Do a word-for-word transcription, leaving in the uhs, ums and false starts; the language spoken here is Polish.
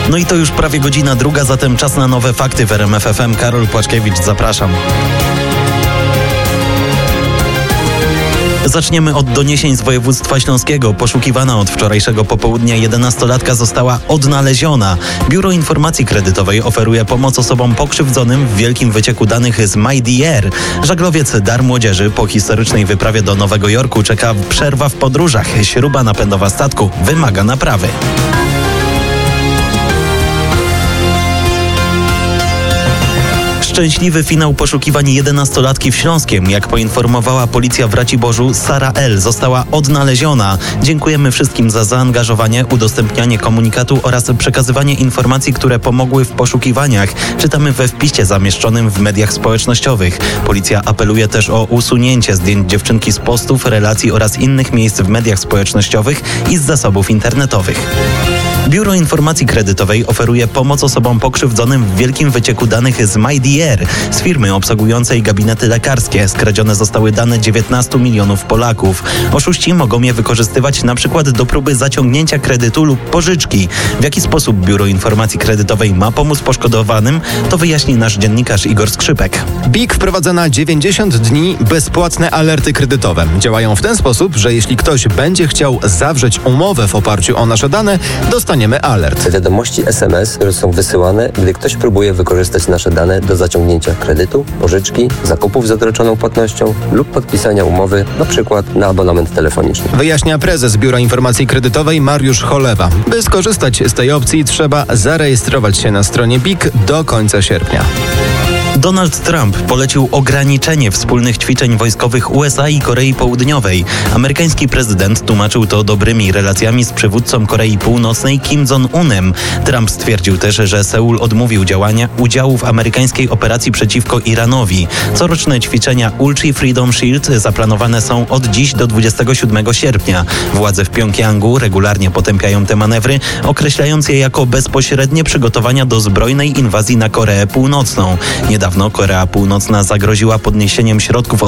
No i to już prawie godzina druga, zatem czas na nowe fakty w R M F F M. Karol Płaczkiewicz, zapraszam. Zaczniemy od doniesień z województwa śląskiego. Poszukiwana od wczorajszego popołudnia jedenastolatka została odnaleziona. Biuro Informacji Kredytowej oferuje pomoc osobom pokrzywdzonym w wielkim wycieku danych z My D R. Żaglowiec Dar Młodzieży po historycznej wyprawie do Nowego Jorku czeka przerwa w podróżach. Śruba napędowa statku wymaga naprawy. Szczęśliwy finał poszukiwań jedenastolatki w Śląskiem. Jak poinformowała policja w Raciborzu, Sara L. została odnaleziona. Dziękujemy wszystkim za zaangażowanie, udostępnianie komunikatu oraz przekazywanie informacji, które pomogły w poszukiwaniach. Czytamy we wpisie zamieszczonym w mediach społecznościowych. Policja apeluje też o usunięcie zdjęć dziewczynki z postów, relacji oraz innych miejsc w mediach społecznościowych i z zasobów internetowych. Biuro Informacji Kredytowej oferuje pomoc osobom pokrzywdzonym w wielkim wycieku danych z My D R. Z firmy obsługującej gabinety lekarskie skradzione zostały dane dziewiętnastu milionów Polaków. Oszuści mogą je wykorzystywać na przykład do próby zaciągnięcia kredytu lub pożyczki. W jaki sposób Biuro Informacji Kredytowej ma pomóc poszkodowanym, to wyjaśni nasz dziennikarz Igor Skrzypek. B I K wprowadza na dziewięćdziesiąt dni bezpłatne alerty kredytowe. Działają w ten sposób, że jeśli ktoś będzie chciał zawrzeć umowę w oparciu o nasze dane, dostaniemy alert. Wiadomości S M S, które są wysyłane, gdy ktoś próbuje wykorzystać nasze dane do zaciągnięcia kredytu, pożyczki, zakupów z odroczoną płatnością lub podpisania umowy, na przykład na abonament telefoniczny. Wyjaśnia prezes Biura Informacji Kredytowej Mariusz Cholewa. By skorzystać z tej opcji, trzeba zarejestrować się na stronie B I K do końca sierpnia. Donald Trump polecił ograniczenie wspólnych ćwiczeń wojskowych U S A i Korei Południowej. Amerykański prezydent tłumaczył to dobrymi relacjami z przywódcą Korei Północnej Kim Jong-unem. Trump stwierdził też, że Seul odmówił działania udziału w amerykańskiej operacji przeciwko Iranowi. Coroczne ćwiczenia Ulchi Freedom Shield zaplanowane są od dziś do dwudziestego siódmego sierpnia. Władze w Pjongjangu regularnie potępiają te manewry, określając je jako bezpośrednie przygotowania do zbrojnej inwazji na Koreę Północną. Niedawno Korea Północna zagroziła podniesieniem środków od